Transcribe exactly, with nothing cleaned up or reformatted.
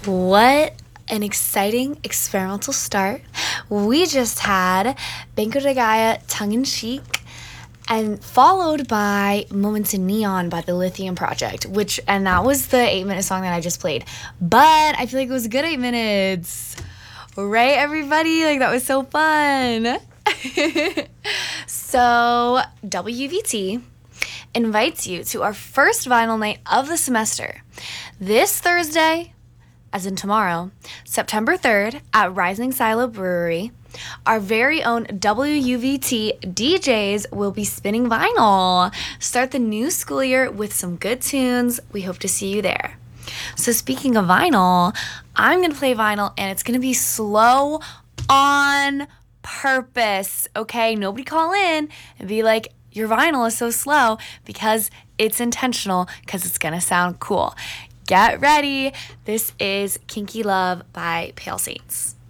What an exciting experimental start. We just had Banco de Gaia tongue-in-cheek and followed by Moments in Neon by the Lithium Project, which, and that was the eight minute song that I just played. But I feel like it was a good eight minutes. Right, everybody? Like, that was so fun. So, W V T invites you to our first vinyl night of the semester this Thursday, as in tomorrow, September third at Rising Silo Brewery. Our very own W V T D Js will be spinning vinyl. Start the new school year with some good tunes. We hope to see you there. So speaking of vinyl, I'm going to play vinyl and it's going to be slow on purpose, okay? Nobody call in and be like, your vinyl is so slow, because it's intentional, because it's going to sound cool. Get ready. This is Kinky Love by Pale Saints.